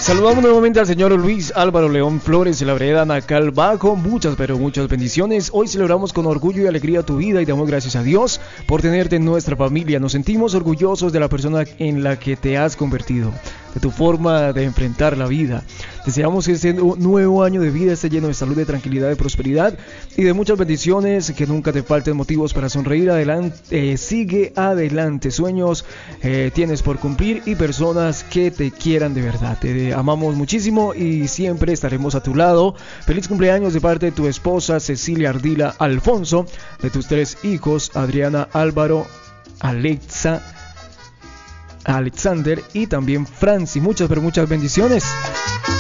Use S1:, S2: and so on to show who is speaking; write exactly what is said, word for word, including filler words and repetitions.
S1: Saludamos nuevamente al señor Luis Álvaro León Flores de la vereda Nacal Bajo. Muchas, pero muchas bendiciones. Hoy celebramos con orgullo y alegría tu vida y damos gracias a Dios por tenerte en nuestra familia. Nos sentimos orgullosos de la persona en la que te has convertido, de tu forma de enfrentar la vida. Deseamos que este nuevo año de vida esté lleno de salud, de tranquilidad, de prosperidad y de muchas bendiciones, que nunca te falten motivos para sonreír. Adelante, eh, sigue adelante, sueños eh, tienes por cumplir y personas que te quieran de verdad. Te amamos muchísimo y siempre estaremos a tu lado. Feliz cumpleaños de parte de tu esposa Cecilia Ardila Alfonso, de tus tres hijos Adriana, Álvaro, Alexa, Alexander y también Franci. Muchas pero muchas bendiciones.